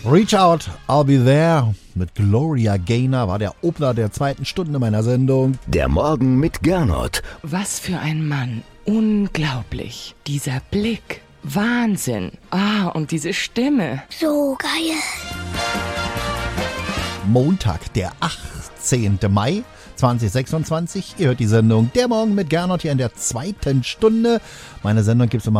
Reach Out, I'll Be There mit Gloria Gaynor war der Opener der zweiten Stunde meiner Sendung. Der Morgen mit Gernot. Was für ein Mann. Unglaublich. Dieser Blick. Wahnsinn. Und diese Stimme. So geil. Montag, der 18. Mai 2026. Ihr hört die Sendung Der Morgen mit Gernot hier in der zweiten Stunde. Meine Sendung gibt es immer